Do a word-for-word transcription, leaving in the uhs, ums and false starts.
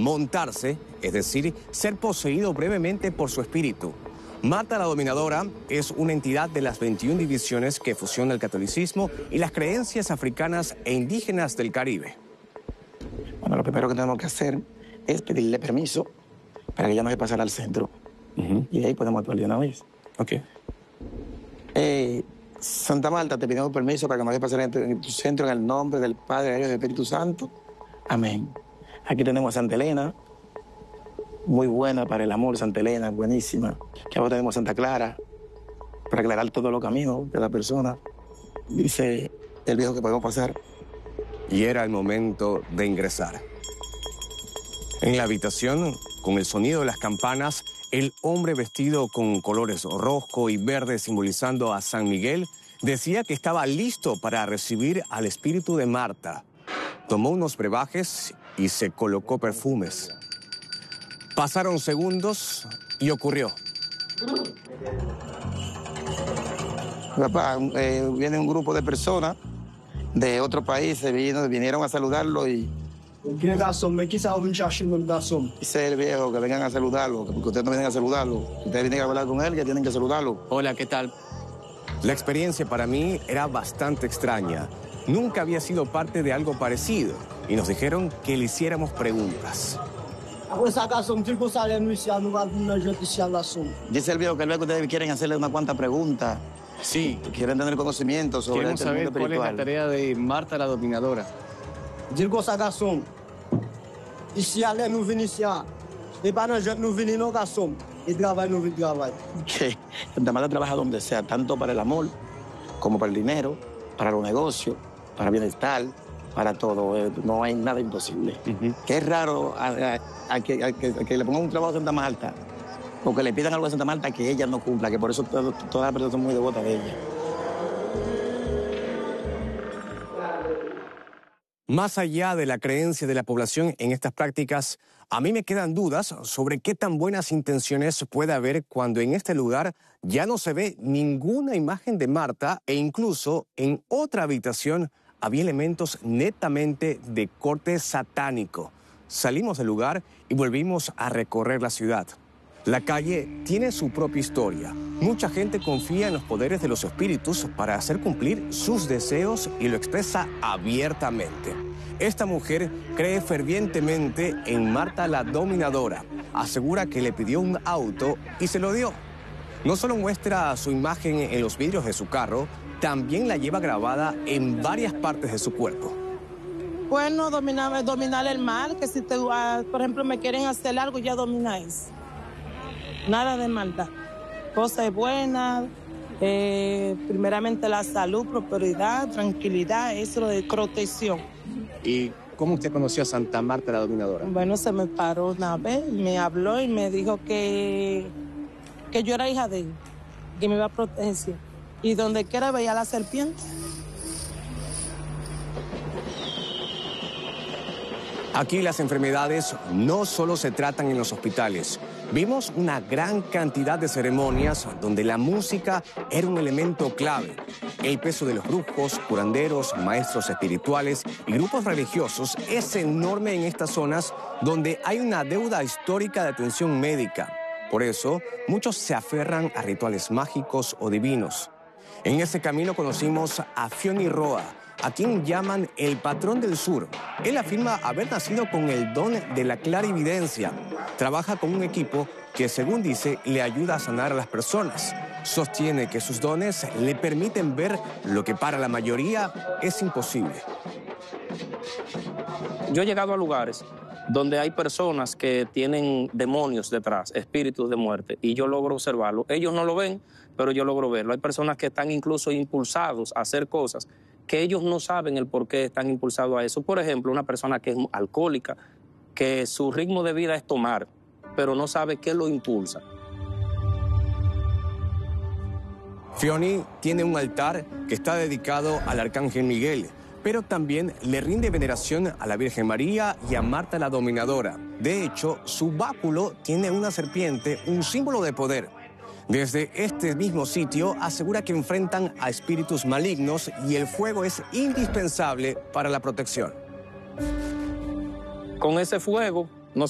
montarse, es decir, ser poseído brevemente por su espíritu. Marta la Dominadora es una entidad de las veintiuna divisiones que fusiona el catolicismo y las creencias africanas e indígenas del Caribe. Bueno, lo primero que tenemos que hacer es pedirle permiso para que ella no se pasara al centro. Uh-huh. Y de ahí podemos actuar de una vez. Ok. Eh, Santa Marta, te pedimos permiso para que no se pasara en tu centro en el nombre del Padre, del Hijo y del Espíritu Santo. Amén. Aquí tenemos a Santa Elena, muy buena para el amor, Santa Elena, buenísima. Aquí abajo tenemos a Santa Clara, para aclarar todos los caminos de la persona. Dice el viejo que podemos pasar. Y era el momento de ingresar. En la habitación, con el sonido de las campanas, el hombre vestido con colores rojo y verde simbolizando a San Miguel decía que estaba listo para recibir al espíritu de Marta. Tomó unos brebajes y se colocó perfumes. Pasaron segundos y ocurrió. Papá, eh, viene un grupo de personas de otro país, se vino, vinieron a saludarlo y... Dice el viejo que vengan a saludarlo, porque ustedes no vienen a saludarlo. Ustedes vienen a hablar con él, que tienen que saludarlo. Hola, ¿qué tal? La experiencia para mí era bastante extraña. Nunca había sido parte de algo parecido y nos dijeron que le hiciéramos preguntas. Dice el viejo que luego ustedes quieren hacerle unas cuantas preguntas. Sí. Quieren tener conocimiento sobre Queremos este mundo saber cuál es espiritual. la tarea de Marta la Dominadora. Dirgo sa garçon, ici à l'air nous venons ici, et pas dans nous venons nos garçons, et travail nous venons travail. Que Santa Marta trabaja donde sea, tanto para el amor, como para el dinero, para los negocios, para el bienestar, para todo. Eh, no hay nada imposible. Uh-huh. Que es raro a, a, a, que, a, que, a que le pongan un trabajo a Santa Marta, o que le pidan algo a Santa Marta que ella no cumpla, que por eso todo, todas las personas son muy devotas de ella. Más allá de la creencia de la población en estas prácticas, a mí me quedan dudas sobre qué tan buenas intenciones puede haber cuando en este lugar ya no se ve ninguna imagen de Marta e incluso en otra habitación había elementos netamente de corte satánico. Salimos del lugar y volvimos a recorrer la ciudad. La calle tiene su propia historia. Mucha gente confía en los poderes de los espíritus para hacer cumplir sus deseos y lo expresa abiertamente. Esta mujer cree fervientemente en Marta la Dominadora. Asegura que le pidió un auto y se lo dio. No solo muestra su imagen en los vidrios de su carro, también la lleva grabada en varias partes de su cuerpo. Bueno, dominar, dominar el mal, que si te, por ejemplo, me quieren hacer algo, ya domináis. Nada de maldad. Cosas buenas, eh, primeramente la salud, prosperidad, tranquilidad, eso de protección. ¿Y cómo usted conoció a Santa Marta la Dominadora? Bueno, se me paró una vez, me habló y me dijo que, que yo era hija de él, que me iba a proteger. Y donde quiera veía la serpiente. Aquí las enfermedades no solo se tratan en los hospitales. Vimos una gran cantidad de ceremonias donde la música era un elemento clave. El peso de los brujos, curanderos, maestros espirituales y grupos religiosos es enorme en estas zonas donde hay una deuda histórica de atención médica. Por eso, muchos se aferran a rituales mágicos o divinos. En ese camino conocimos a Fioni Roa, a quien llaman el patrón del sur. Él afirma haber nacido con el don de la clarividencia. Trabaja con un equipo que, según dice, le ayuda a sanar a las personas. Sostiene que sus dones le permiten ver lo que para la mayoría es imposible. Yo he llegado a lugares donde hay personas que tienen demonios detrás, espíritus de muerte, y yo logro observarlo. Ellos no lo ven, pero yo logro verlo. Hay personas que están incluso impulsados a hacer cosas que ellos no saben el por qué están impulsados a eso. Por ejemplo, una persona que es alcohólica, que su ritmo de vida es tomar, pero no sabe qué lo impulsa. Fioni tiene un altar que está dedicado al Arcángel Miguel, pero también le rinde veneración a la Virgen María y a Marta la Dominadora. De hecho, su báculo tiene una serpiente, un símbolo de poder. Desde este mismo sitio asegura que enfrentan a espíritus malignos y el fuego es indispensable para la protección. Con ese fuego